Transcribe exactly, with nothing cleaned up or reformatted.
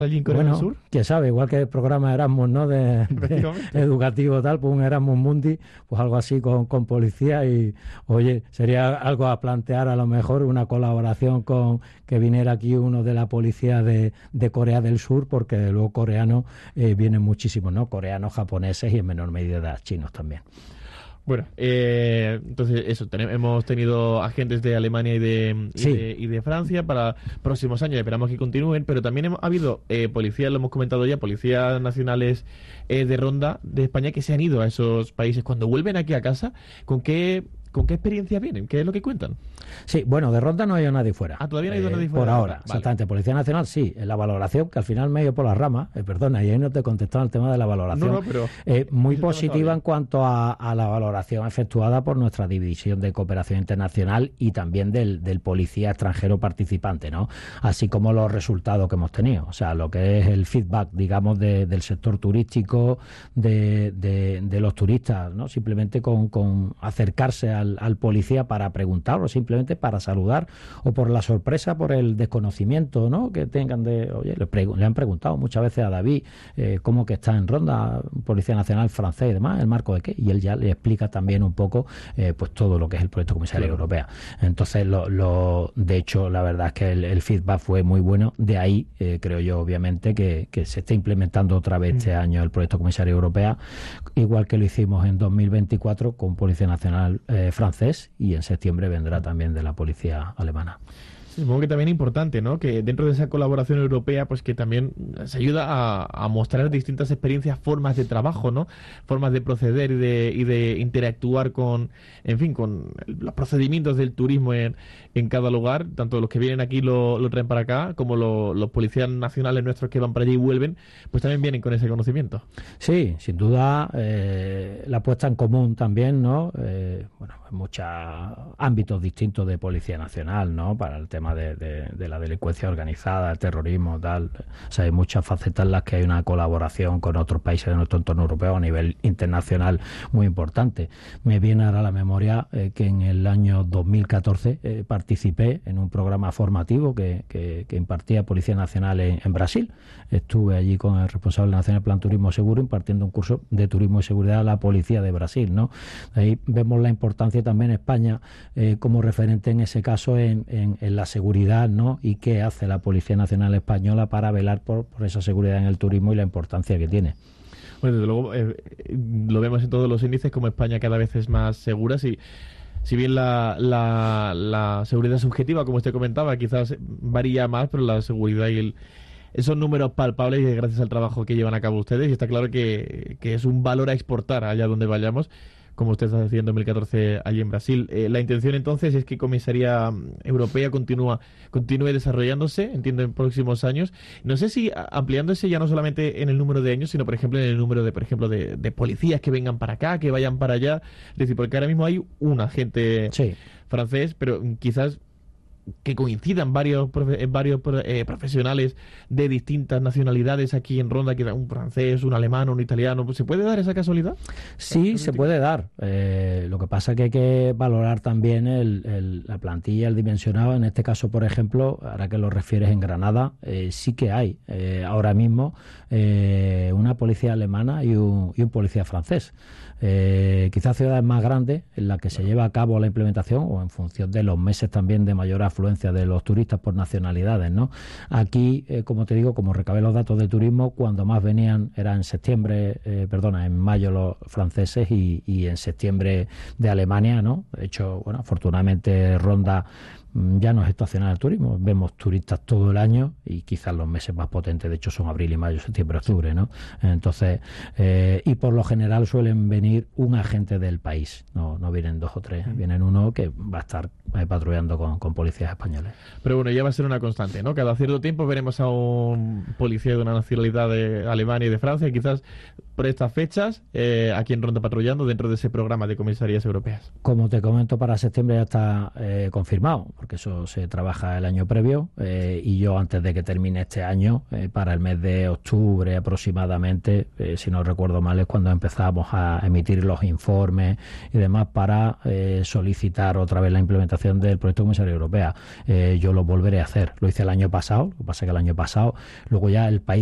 allí en Corea Bueno, del Sur. quién sabe, igual que el programa Erasmus, ¿no? De, de educativo tal, pues un Erasmus Mundi, pues algo así con, con policía y, oye, sería algo a plantear a lo mejor una colaboración con que viniera aquí uno de la policía de, de Corea del Sur, porque luego coreanos eh, vienen muchísimos, ¿no? Coreanos, japoneses y en menor medida chinos también. Bueno, eh, entonces eso, ten- hemos tenido agentes de Alemania y de, y, Sí. de, y de Francia para próximos años, esperamos que continúen, pero también hemos, ha habido eh, policías, lo hemos comentado ya, policías nacionales eh, de ronda de España que se han ido a esos países. Cuando vuelven aquí a casa, ¿con qué, con qué experiencia vienen? ¿Qué es lo que cuentan? Sí, bueno, de ronda no ha ido nadie fuera. Ah, todavía no ha ido Eh, nadie fuera Por de ahora, ronda. Vale. exactamente. Policía Nacional sí, en la valoración, que al final me he ido por las ramas, eh, perdona, y ahí no te he contestado el tema de la valoración. No, no, pero Eh, muy ese tema estaba positiva bien. en cuanto a, a la valoración efectuada por nuestra División de Cooperación Internacional y también del, del policía extranjero participante, ¿no? Así como los resultados que hemos tenido. O sea, lo que es el feedback, digamos, de, del sector turístico, de, de, de los turistas, ¿no? Simplemente con, con acercarse al, al policía para preguntar o simplemente para saludar o por la sorpresa, por el desconocimiento, ¿no? Que tengan de, oye, le, pregu- le han preguntado muchas veces a David eh, cómo que está en ronda, Policía Nacional francés y demás, el marco de qué, y él ya le explica también un poco eh, pues todo lo que es el proyecto Comisaría Claro. Europea. Entonces, lo, lo, de hecho, la verdad es que el, el feedback fue muy bueno. De ahí, eh, creo yo, obviamente, que, que se está implementando otra vez este año el proyecto Comisaría Europea, igual que lo hicimos en dos mil veinticuatro con Policía Nacional eh, francés, y en septiembre vendrá también de la Policía alemana. Sí, supongo que también es importante, ¿no? Que dentro de esa colaboración europea, pues que también se ayuda a, a mostrar distintas experiencias, formas de trabajo, ¿no? Formas de proceder y de, y de interactuar con, en fin, con los procedimientos del turismo en, en cada lugar. Tanto los que vienen aquí lo, lo traen para acá, como lo- los policías nacionales nuestros que van para allí y vuelven, pues también vienen con ese conocimiento. Sí, sin duda, eh, la puesta en común también, ¿no? Eh, bueno, en muchos ámbitos distintos de Policía Nacional, ¿no? Para el tema de, de, de la delincuencia organizada, el terrorismo, tal. O sea, hay muchas facetas en las que hay una colaboración con otros países de nuestro entorno europeo a nivel internacional muy importante. Me viene ahora a la memoria eh, que en el año dos mil catorce eh, participé en un programa formativo que, que, que impartía Policía Nacional en, en Brasil. Estuve allí con el responsable nacional del Plan Turismo Seguro impartiendo un curso de turismo y seguridad a la policía de Brasil, ¿no? Ahí vemos la importancia también España eh, como referente en ese caso en, en, en la seguridad, ¿no? Y qué hace la Policía Nacional Española para velar por, por esa seguridad en el turismo y la importancia que tiene. Bueno, desde luego eh, lo vemos en todos los índices como España cada vez es más segura. Si, si bien la, la, la seguridad subjetiva, como usted comentaba, quizás varía más, pero la seguridad y el, esos números palpables y gracias al trabajo que llevan a cabo ustedes, y está claro que, que es un valor a exportar allá donde vayamos, como usted está haciendo en dos mil catorce allí en Brasil. Eh, la intención entonces es que Comisaría Europea continúa, continúe desarrollándose, entiendo, en próximos años. No sé si a- ampliándose ya no solamente en el número de años, sino por ejemplo en el número de, por ejemplo, de, de policías que vengan para acá, que vayan para allá. Es decir, porque ahora mismo hay un agente Sí. francés, pero quizás que coincidan varios profe- eh, varios pro- eh, profesionales de distintas nacionalidades aquí en Ronda, que un francés, un alemán, un italiano. ¿Se puede dar esa casualidad? Sí, se puede dar. Eh, lo que pasa es que hay que valorar también el, el- la plantilla, el dimensionado. En este caso, por ejemplo, ahora que lo refieres en Granada, eh, sí que hay eh, ahora mismo eh, una policía alemana y un, y un policía francés. Eh, quizás ciudades más grandes en las que se lleva a cabo la implementación o en función de los meses también de mayor afluencia de los turistas por nacionalidades, ¿no? Aquí, eh, como te digo, como recabé los datos de turismo, cuando más venían era en septiembre, eh, perdona, en mayo los franceses y, y en septiembre de Alemania, ¿no? De hecho, bueno, afortunadamente Ronda mm, ya no es estacional el turismo, vemos turistas todo el año y quizás los meses más potentes, de hecho, son abril y mayo, septiembre, octubre, ¿no? Entonces, eh, y por lo general suelen venir un agente del país, no, no vienen dos o tres, vienen uno que va a estar eh, patrullando con, con policías españoles. Pero bueno, ya va a ser una constante, ¿no? Cada cierto tiempo veremos a un policía de una nacionalidad de Alemania y de Francia, quizás por estas fechas, eh, aquí en Ronda patrullando dentro de ese programa de comisarías europeas. Como te comento, para septiembre ya está eh, confirmado. porque eso se trabaja el año previo, eh, y yo antes de que termine este año, eh, para el mes de octubre aproximadamente, eh, si no recuerdo mal, es cuando empezamos a emitir los informes y demás para eh, solicitar otra vez la implementación del proyecto de comisaría europea. Eh, yo lo volveré a hacer. Lo hice el año pasado, lo que pasa es que el año pasado luego ya el país